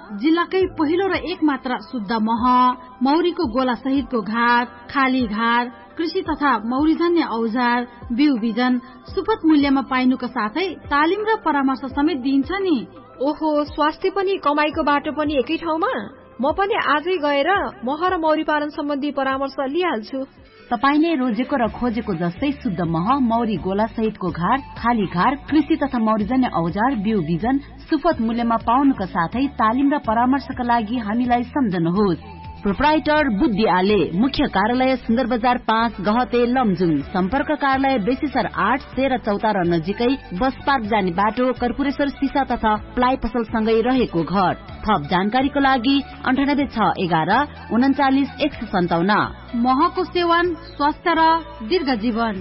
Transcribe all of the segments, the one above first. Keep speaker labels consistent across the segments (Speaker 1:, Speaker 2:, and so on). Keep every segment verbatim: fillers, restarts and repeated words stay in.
Speaker 1: जिल्लाकै पहिलो र एक मात्र शुद्ध मह, मौरीको गोला सहितको घाट, खाली घाट, कृषि तथा मौरीजन्य औजार, बिउ बिजन सुपथ मूल्यमा पाइनुका साथै तालिम र परामर्श समेत दिइन्छ नि।
Speaker 2: ओहो, स्वास्थ्य पनि कमाईको बाटो पनि एकै ठाउँमा। म पनि आजै गएर मह र मौरी पालन सम्बन्धी परामर्श लिइहाल्छु।
Speaker 3: तपाईले रोजेको र खोजेको जस्तै शुद्ध मह, मौरी गोला सहितको घाट, खाली घाट, कृषि तथा मौरीजन्य औजार, बिउ बिजन सुपथ मूल्यमा पाउनुका साथै तालिम र परामर्शका लागि हामीलाई सम्झनुहोस्। प्रोप्राइटर बुद्धि आले, मुख्य कार्यालय सुन्दर बजार पाँच गहते लमजुङ, सम्पर्क कार्यालय बेसीसर आठ तेह्र चौतारा नजिकै बस पार्क जाने बाटो, कर्पूरेश्वर सिसा तथा प्लाइ पसल सँगै रहेको घर। थप जानकारीको लागि अन्ठानब्बे छ एघार उन्चालिस एक सय सन्ताउन्न।
Speaker 1: महको सेवन स्वास्थ्य र दीर्घ जीवन।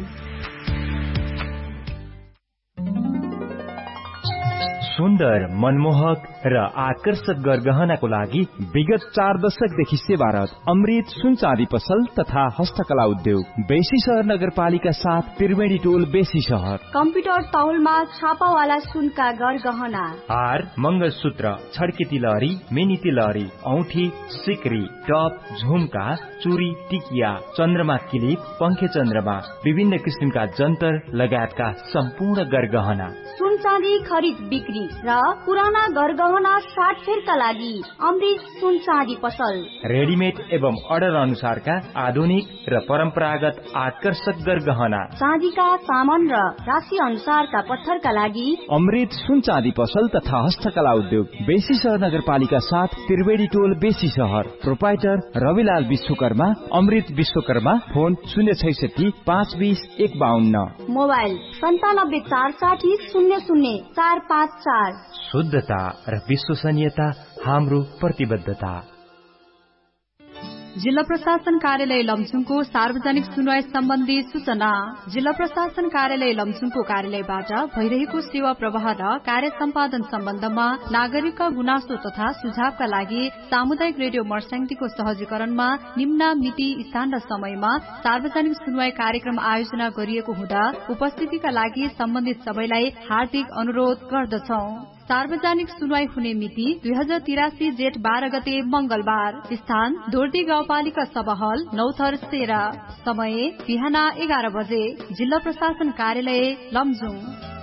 Speaker 4: सुन्दर, मनमोहक र आकर्षक गरगहनाको लागि विगत चार दशकदेखि सेवारत अमृत सुन चाँदी पसल तथा हस्तकला उद्योग, बेसी शहर नगरपालिका साथ त्रिवेणी टोल बेसी शहर।
Speaker 5: कम्प्युटर तौलमा छापावाला सुनका गरगहना,
Speaker 4: हार, मंगलसूत्र, छड्के तिलहरी, मिनी तिलहरी, औठी, सिक्री, टप, झुम्का, चुरी, टिकिया, चन्द्रमा किलिप, पंखे चन्द्रमा, विभिन्न किसिमका जन्तर लगायतका सम्पूर्ण गरगहना।
Speaker 5: सुन चाँदी खरिद बिक्री र पुराना गरगहना साटफेरका लागि अमृत सुन चाँदी पसल।
Speaker 4: रेडिमेड एवं अर्डर अनुसारका आधुनिक र परम्परागत आकर्षक गरगहना,
Speaker 5: चाँदीका सामान र राशि अनुसारका पत्थरका लागि
Speaker 4: अमृत सुन चाँदी पसल तथा हस्तकला उद्योग, बेसी शहर नगरपालिका साथ त्रिवेणी टोल बेसी शहर। प्रोप्राइटर रविलाल विश्वकर्मा, अमृत विश्वकर्मा। फोन शून्य छैसठी पाँच बीस एक बाहन्न।
Speaker 5: मोबाइल सन्तानब्बे चार साठी शून्य शून्य चार पाँच चार।
Speaker 4: शुद्धता र विश्वसनीयता हाम्रो प्रतिबद्धता।
Speaker 6: जिल्ला प्रशासन कार्यालय लमजुङको सार्वजनिक सुनवाई सम्बन्धी सूचना। जिल्ला प्रशासन कार्यालय लमजुङको कार्यालयबाट भइरहेको सेवा प्रवाह र कार्य सम्पादन सम्बन्धमा नागरिकका गुनासो तथा सुझावका लागि सामुदायिक रेडियो मर्स्याङदीको सहजीकरणमा निम्न मिति, स्थान र समयमा सार्वजनिक सुनवाई कार्यक्रम आयोजना गरिएको हुँदा उपस्थितिका लागि सम्बन्धित सबैलाई हार्दिक अनुरोध गर्दछौ। सार्वजनिक सुनवाई हुने मिति दुई हजार तिरासी जेठ बाह्र गते मंगलबार। स्थान दोर्दी गाउँपालिका सभा हल नौथर सेरा। समय बिहान एघार बजे। जिल्ला प्रशासन कार्यालय लमजुङ।